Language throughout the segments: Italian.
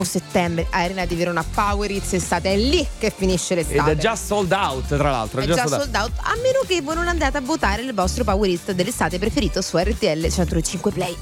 settembre, Arena di Verona Power Hits estate, è lì che finisce l'estate. Ed è già sold out, tra l'altro. È già sold out, a meno che voi non andate a votare il vostro Power Hits dell'estate preferito su RTL 105 Play.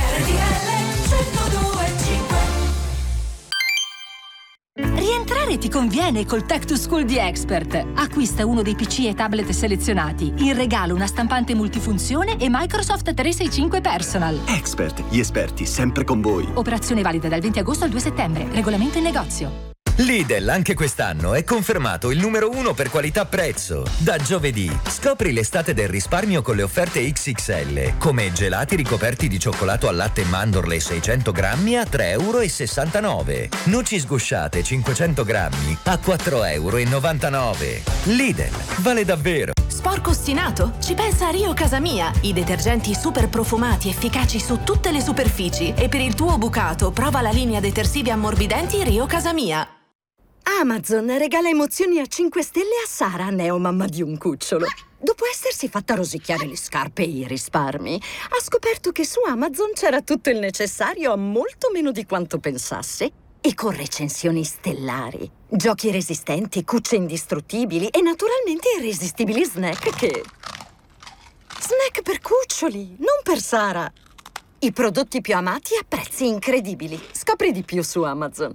Rientrare ti conviene col Tech to School di Expert. Acquista uno dei PC e tablet selezionati. In regalo una stampante multifunzione e Microsoft 365 Personal. Expert, gli esperti sempre con voi. Operazione valida dal 20 agosto al 2 settembre. Regolamento in negozio. Lidl anche quest'anno è confermato il numero 1 per qualità-prezzo. Da giovedì scopri l'estate del risparmio con le offerte XXL, come gelati ricoperti di cioccolato al latte e mandorle 600 grammi a 3,69 €. Noci sgusciate 500 grammi a 4,99 €. Lidl, vale davvero. Sporco ostinato? Ci pensa Rio Casa Mia. I detergenti super profumati efficaci su tutte le superfici. E per il tuo bucato prova la linea detersivi ammorbidenti Rio Casa Mia. Amazon regala emozioni a 5 stelle a Sara, neomamma di un cucciolo. Dopo essersi fatta rosicchiare le scarpe e i risparmi, ha scoperto che su Amazon c'era tutto il necessario a molto meno di quanto pensasse. E con recensioni stellari, giochi resistenti, cucce indistruttibili e naturalmente irresistibili snack che... Snack per cuccioli, non per Sara. I prodotti più amati a prezzi incredibili. Scopri di più su Amazon.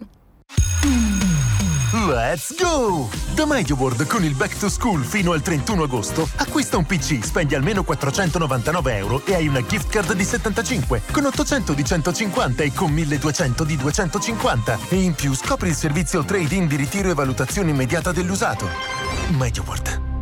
Let's go! Da MediaWorld con il Back to School fino al 31 agosto acquista un PC, spendi almeno 499 € e hai una gift card di 75, con 800 di 150 e con 1200 di 250. E in più scopri il servizio trade-in di ritiro e valutazione immediata dell'usato. MediaWorld.